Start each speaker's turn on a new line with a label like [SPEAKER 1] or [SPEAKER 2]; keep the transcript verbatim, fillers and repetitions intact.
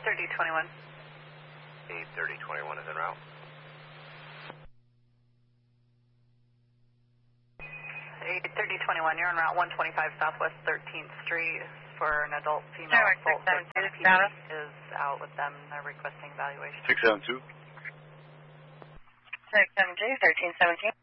[SPEAKER 1] thirty twenty-one.
[SPEAKER 2] eight thirty twenty-one is en route.
[SPEAKER 1] eight thirty twenty-one, you're on Route one twenty-five Southwest thirteenth Street for an adult female
[SPEAKER 3] Tower
[SPEAKER 1] assault.
[SPEAKER 3] six seven two,
[SPEAKER 1] P D
[SPEAKER 3] status?
[SPEAKER 1] is out with them. They're requesting evaluation.
[SPEAKER 4] six seven two.
[SPEAKER 3] six seven two, thirteen seventeen.